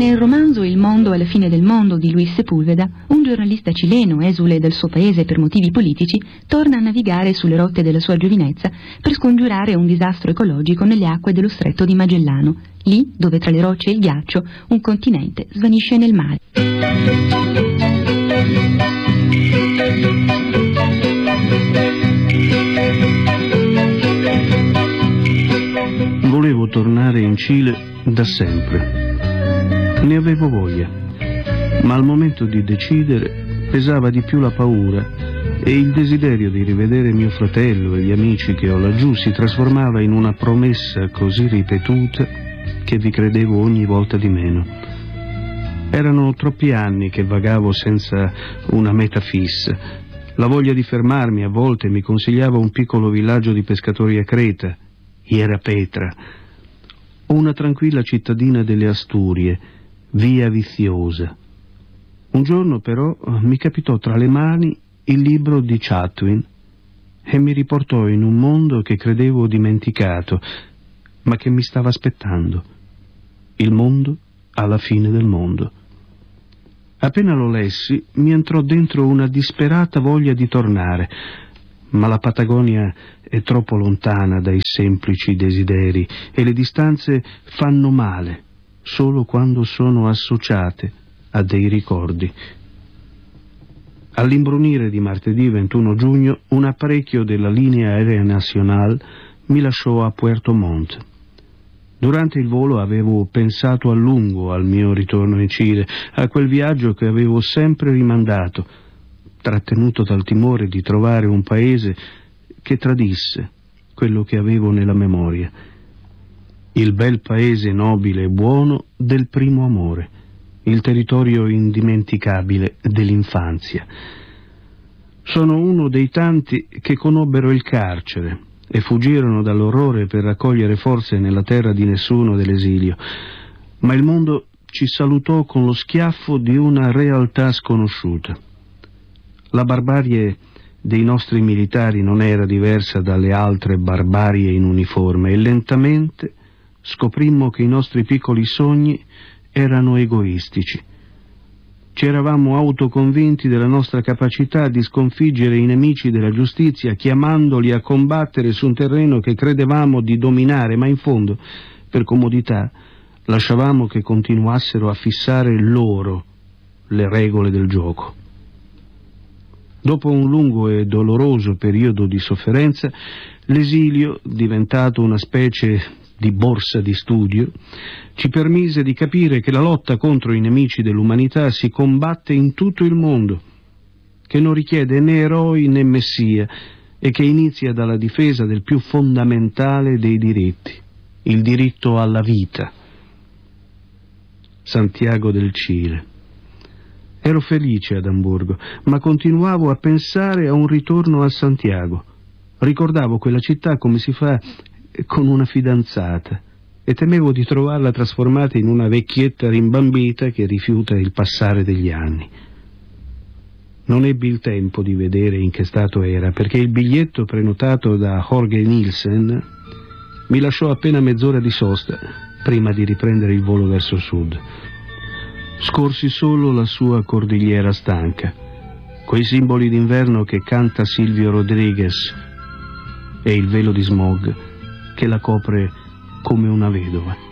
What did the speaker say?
Nel romanzo Il mondo alla fine del mondo di Luis Sepúlveda, un giornalista cileno, esule del suo paese per motivi politici, torna a navigare sulle rotte della sua giovinezza per scongiurare un disastro ecologico nelle acque dello stretto di Magellano, lì dove tra le rocce e il ghiaccio un continente svanisce nel mare. Volevo tornare in Cile da sempre. Ne avevo voglia, ma al momento di decidere pesava di più la paura e il desiderio di rivedere mio fratello e gli amici che ho laggiù si trasformava in una promessa così ripetuta che vi credevo ogni volta di meno. Erano troppi anni che vagavo senza una meta fissa. La voglia di fermarmi a volte mi consigliava un piccolo villaggio di pescatori a Creta, Ierapetra, o una tranquilla cittadina delle Asturie, Via Viziosa. Un giorno però mi capitò tra le mani il libro di Chatwin e mi riportò in un mondo che credevo dimenticato, ma che mi stava aspettando. Il mondo alla fine del mondo. Appena lo lessi mi entrò dentro una disperata voglia di tornare, ma la Patagonia è troppo lontana dai semplici desideri e le distanze fanno male solo quando sono associate a dei ricordi. All'imbrunire di martedì 21 giugno un apparecchio della linea aerea nazionale mi lasciò a Puerto Montt. Durante il volo avevo pensato a lungo al mio ritorno in Cile, a quel viaggio che avevo sempre rimandato, trattenuto dal timore di trovare un paese che tradisse quello che avevo nella memoria. Il bel paese nobile e buono del primo amore, il territorio indimenticabile dell'infanzia. Sono uno dei tanti che conobbero il carcere e fuggirono dall'orrore per raccogliere forze nella terra di nessuno dell'esilio, ma il mondo ci salutò con lo schiaffo di una realtà sconosciuta. La barbarie dei nostri militari non era diversa dalle altre barbarie in uniforme e lentamente scoprimmo che i nostri piccoli sogni erano egoistici. Ci eravamo autoconvinti della nostra capacità di sconfiggere i nemici della giustizia, chiamandoli a combattere su un terreno che credevamo di dominare, ma in fondo, per comodità, lasciavamo che continuassero a fissare loro le regole del gioco. Dopo un lungo e doloroso periodo di sofferenza, l'esilio, diventato una specie di borsa di studio, ci permise di capire che la lotta contro i nemici dell'umanità si combatte in tutto il mondo, che non richiede né eroi né messia e che inizia dalla difesa del più fondamentale dei diritti, il diritto alla vita. Santiago del Cile. Ero felice ad Amburgo, ma continuavo a pensare a un ritorno a Santiago. Ricordavo quella città come si fa con una fidanzata e temevo di trovarla trasformata in una vecchietta rimbambita che rifiuta il passare degli anni. Non ebbi il tempo di vedere in che stato era, perché il biglietto prenotato da Jorge Nielsen mi lasciò appena mezz'ora di sosta prima di riprendere il volo verso sud. Scorsi solo la sua cordigliera stanca, quei simboli d'inverno che canta Silvio Rodriguez e il velo di smog che la copre come una vedova.